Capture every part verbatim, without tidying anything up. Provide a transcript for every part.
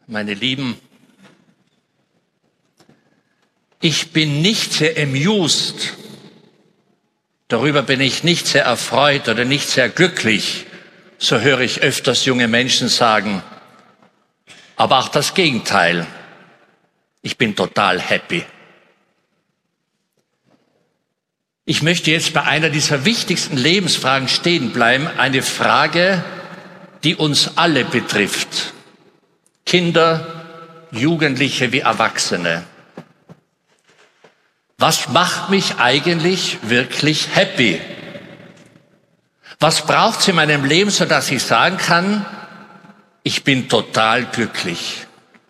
Meine Lieben, ich bin nicht sehr amused, darüber bin ich nicht sehr erfreut oder nicht sehr glücklich, so höre ich öfters junge Menschen sagen, aber auch das Gegenteil, ich bin total happy. Ich möchte jetzt bei einer dieser wichtigsten Lebensfragen stehen bleiben, eine Frage, die uns alle betrifft. Kinder, Jugendliche wie Erwachsene. Was macht mich eigentlich wirklich happy? Was braucht es in meinem Leben, sodass ich sagen kann, ich bin total glücklich?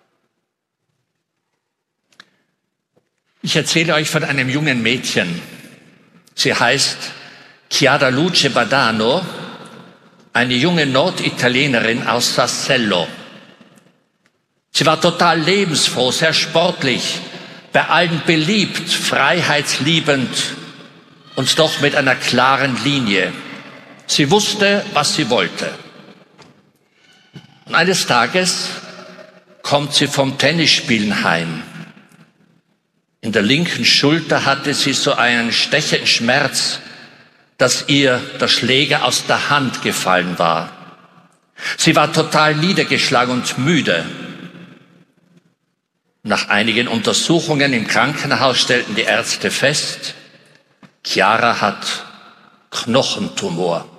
Ich erzähle euch von einem jungen Mädchen. Sie heißt Chiara Luce Badano, eine junge Norditalienerin aus Sassello. Sie war total lebensfroh, sehr sportlich, bei allen beliebt, freiheitsliebend und doch mit einer klaren Linie. Sie wusste, was sie wollte. Und eines Tages kommt sie vom Tennisspielen heim. In der linken Schulter hatte sie so einen stechenden Schmerz, dass ihr der Schläger aus der Hand gefallen war. Sie war total niedergeschlagen und müde. Nach einigen Untersuchungen im Krankenhaus stellten die Ärzte fest, Chiara hat Knochentumor.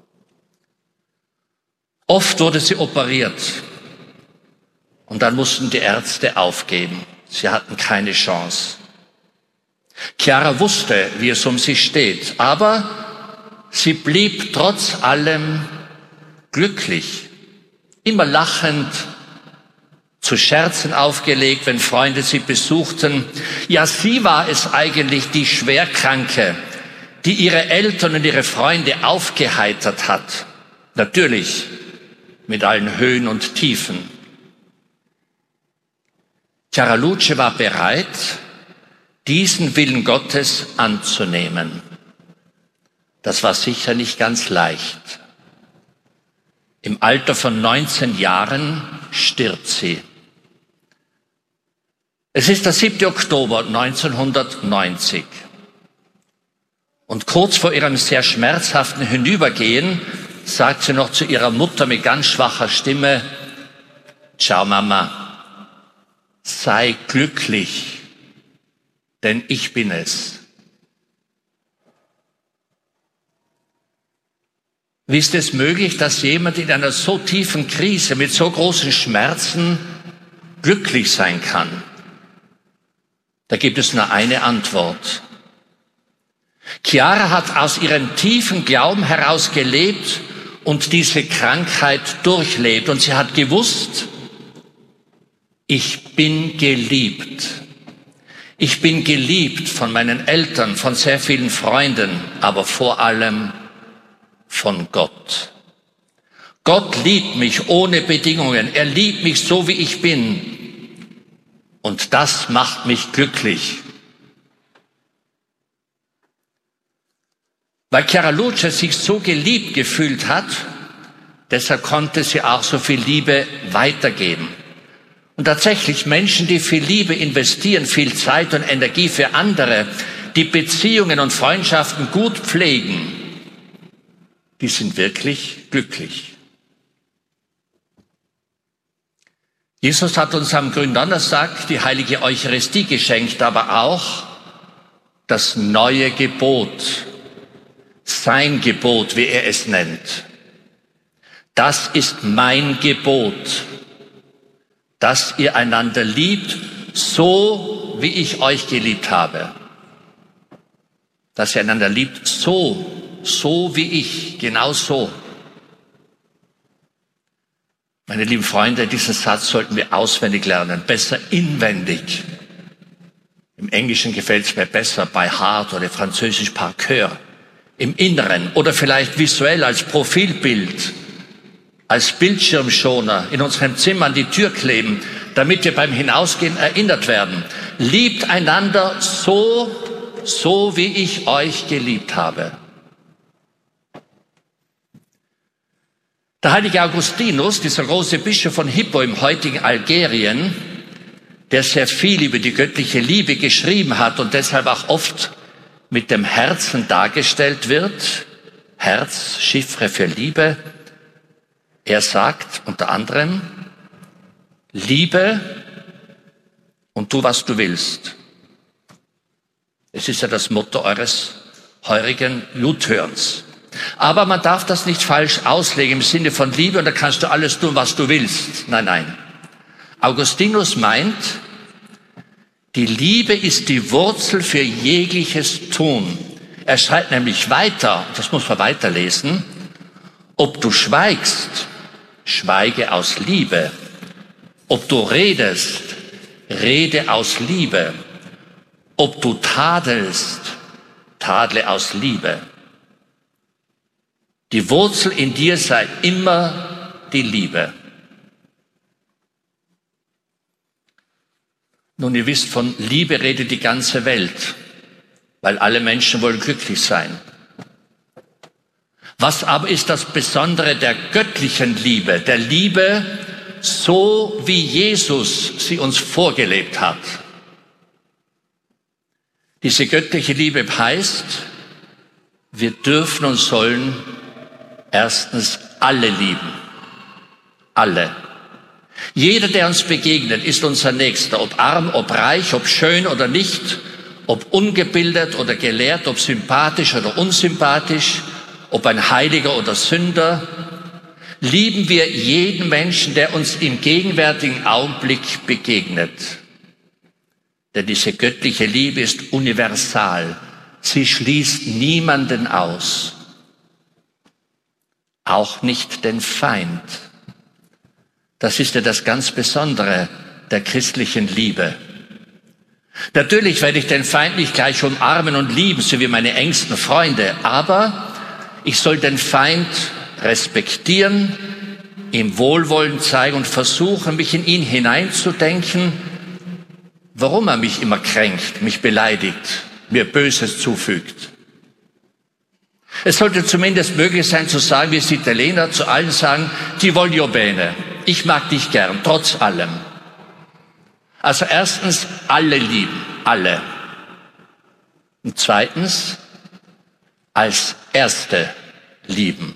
Oft wurde sie operiert und dann mussten die Ärzte aufgeben. Sie hatten keine Chance. Chiara wusste, wie es um sie steht, aber sie blieb trotz allem glücklich, immer lachend, zu Scherzen aufgelegt, wenn Freunde sie besuchten. Ja, sie war es eigentlich, die Schwerkranke, die ihre Eltern und ihre Freunde aufgeheitert hat. Natürlich mit allen Höhen und Tiefen. Chiara Luce war bereit, diesen Willen Gottes anzunehmen. Das war sicher nicht ganz leicht. Im Alter von neunzehn Jahren stirbt sie. Es ist der siebte Oktober neunzehnhundertneunzig. Und kurz vor ihrem sehr schmerzhaften Hinübergehen sagt sie noch zu ihrer Mutter mit ganz schwacher Stimme, Ciao Mama, sei glücklich, denn ich bin es. Wie ist es möglich, dass jemand in einer so tiefen Krise mit so großen Schmerzen glücklich sein kann? Da gibt es nur eine Antwort. Chiara hat aus ihrem tiefen Glauben heraus gelebt und diese Krankheit durchlebt. Und sie hat gewusst, ich bin geliebt. Ich bin geliebt von meinen Eltern, von sehr vielen Freunden, aber vor allem von Gott. Gott liebt mich ohne Bedingungen. Er liebt mich so, wie ich bin. Und das macht mich glücklich. Weil Chiara Luce sich so geliebt gefühlt hat, deshalb konnte sie auch so viel Liebe weitergeben. Und tatsächlich Menschen, die viel Liebe investieren, viel Zeit und Energie für andere, die Beziehungen und Freundschaften gut pflegen, die sind wirklich glücklich. Jesus hat uns am Gründonnerstag die heilige Eucharistie geschenkt, aber auch das neue Gebot, sein Gebot, wie er es nennt. Das ist mein Gebot, dass ihr einander liebt, so wie ich euch geliebt habe. Dass ihr einander liebt, so, so wie ich, genau so. Meine lieben Freunde, diesen Satz sollten wir auswendig lernen, besser inwendig. Im Englischen gefällt es mir besser, by heart oder französisch par cœur. Im Inneren oder vielleicht visuell als Profilbild, als Bildschirmschoner in unserem Zimmer an die Tür kleben, damit wir beim Hinausgehen erinnert werden. Liebt einander so, so wie ich euch geliebt habe. Der heilige Augustinus, dieser große Bischof von Hippo im heutigen Algerien, der sehr viel über die göttliche Liebe geschrieben hat und deshalb auch oft mit dem Herzen dargestellt wird, Herz, Chiffre für Liebe, er sagt unter anderem, liebe und tu, was du willst. Es ist ja das Motto eures heurigen Juthörns. Aber man darf das nicht falsch auslegen im Sinne von Liebe und da kannst du alles tun, was du willst. Nein, nein. Augustinus meint, die Liebe ist die Wurzel für jegliches Tun. Er schreibt nämlich weiter, das muss man weiterlesen, ob du schweigst, schweige aus Liebe. Ob du redest, rede aus Liebe. Ob du tadelst, tadle aus Liebe. Die Wurzel in dir sei immer die Liebe. Nun, ihr wisst, von Liebe redet die ganze Welt, weil alle Menschen wollen glücklich sein. Was aber ist das Besondere der göttlichen Liebe, der Liebe, so wie Jesus sie uns vorgelebt hat? Diese göttliche Liebe heißt, wir dürfen und sollen erstens alle lieben. Alle. Jeder, der uns begegnet, ist unser Nächster, ob arm, ob reich, ob schön oder nicht, ob ungebildet oder gelehrt, ob sympathisch oder unsympathisch, ob ein Heiliger oder Sünder. Lieben wir jeden Menschen, der uns im gegenwärtigen Augenblick begegnet. Denn diese göttliche Liebe ist universal. Sie schließt niemanden aus. Auch nicht den Feind. Das ist ja das ganz Besondere der christlichen Liebe. Natürlich werde ich den Feind nicht gleich umarmen und lieben, so wie meine engsten Freunde, aber ich soll den Feind respektieren, ihm Wohlwollen zeigen und versuchen, mich in ihn hineinzudenken, warum er mich immer kränkt, mich beleidigt, mir Böses zufügt. Es sollte zumindest möglich sein zu sagen, wie es die Italiener zu allen sagen, ti voglio bene. Ich mag dich gern, trotz allem. Also erstens, alle lieben, alle. Und zweitens, als Erste lieben.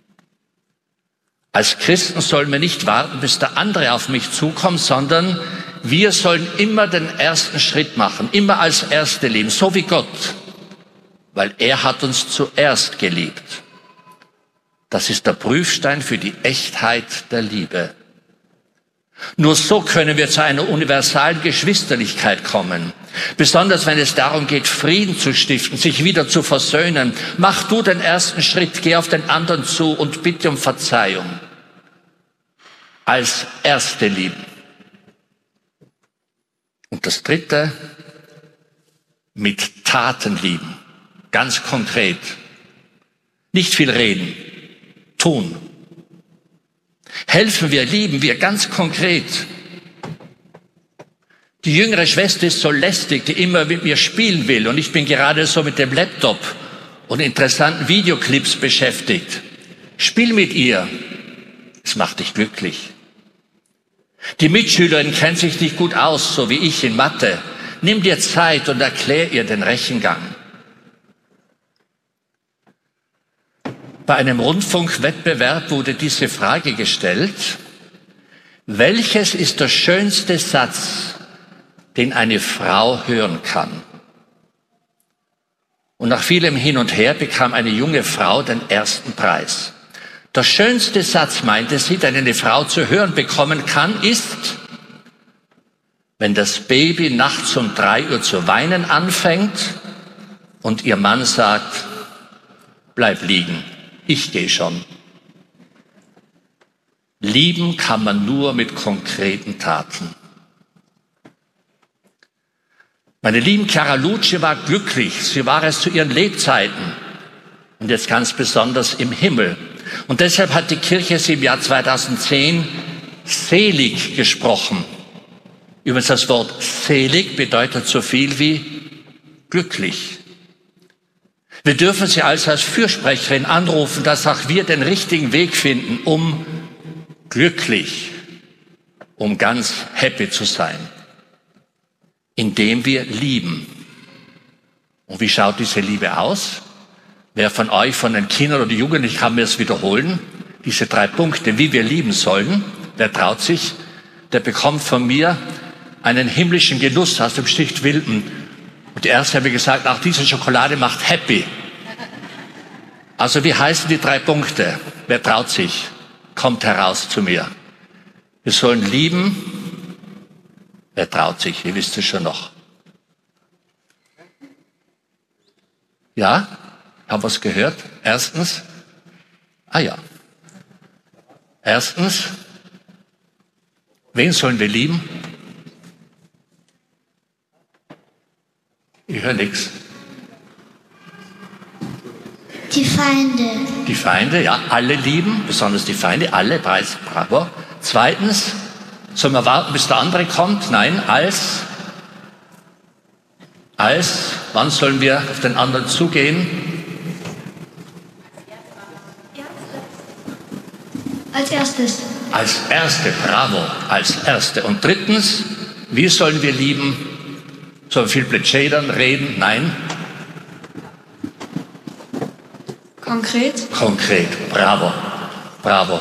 Als Christen sollen wir nicht warten, bis der andere auf mich zukommt, sondern wir sollen immer den ersten Schritt machen, immer als Erste lieben, so wie Gott, weil er hat uns zuerst geliebt. Das ist der Prüfstein für die Echtheit der Liebe. Nur so können wir zu einer universalen Geschwisterlichkeit kommen. Besonders wenn es darum geht, Frieden zu stiften, sich wieder zu versöhnen. Mach du den ersten Schritt, geh auf den anderen zu und bitte um Verzeihung. Als Erste lieben. Und das Dritte, mit Taten lieben. Ganz konkret. Nicht viel reden. Tun. Helfen wir, lieben wir ganz konkret. Die jüngere Schwester ist so lästig, die immer mit mir spielen will und ich bin gerade so mit dem Laptop und interessanten Videoclips beschäftigt. Spiel mit ihr. Es macht dich glücklich. Die Mitschülerin kennt sich nicht gut aus, so wie ich in Mathe. Nimm dir Zeit und erklär ihr den Rechengang. Bei einem Rundfunkwettbewerb wurde diese Frage gestellt: Welches ist der schönste Satz, den eine Frau hören kann? Und nach vielem Hin und Her bekam eine junge Frau den ersten Preis. Der schönste Satz, meinte sie, den eine Frau zu hören bekommen kann, ist, wenn das Baby nachts um drei Uhr zu weinen anfängt und ihr Mann sagt, bleib liegen. Ich gehe schon. Lieben kann man nur mit konkreten Taten. Meine lieben Chiara Luce war glücklich. Sie war es zu ihren Lebzeiten. Und jetzt ganz besonders im Himmel. Und deshalb hat die Kirche sie im Jahr zweitausendzehn selig gesprochen. Übrigens, das Wort selig bedeutet so viel wie glücklich. Wir dürfen sie also als Fürsprecherin anrufen, dass auch wir den richtigen Weg finden, um glücklich, um ganz happy zu sein, indem wir lieben. Und wie schaut diese Liebe aus? Wer von euch, von den Kindern oder Jugendlichen, kann mir es wiederholen? Diese drei Punkte, wie wir lieben sollen. Wer traut sich, der bekommt von mir einen himmlischen Genuss aus dem Stift Wilden. Und die erste habe ich gesagt, auch diese Schokolade macht happy. Also wie heißen die drei Punkte? Wer traut sich, kommt heraus zu mir. Wir sollen lieben. Wer traut sich? Ihr wisst es schon noch. Ja? Ich habe was gehört. Erstens. Ah ja. Erstens. Wen sollen wir lieben? Ich höre nichts. Die Feinde. Die Feinde, ja, alle lieben, besonders die Feinde, alle, bravo. Zweitens, sollen wir warten, bis der andere kommt? Nein, als, als, wann sollen wir auf den anderen zugehen? Als erstes. Als Erste, bravo, als Erste. Und drittens, wie sollen wir lieben? Sollen wir viel plätschern, reden? Nein. Konkret? Konkret, bravo, bravo.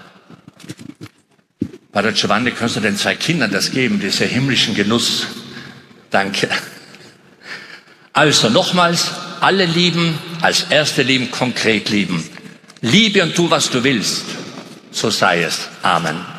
Pater Giovanni, kannst du den zwei Kindern das geben, diesen himmlischen Genuss? Danke. Also nochmals, alle lieben, als Erste lieben, konkret lieben. Liebe und tu, was du willst. So sei es. Amen.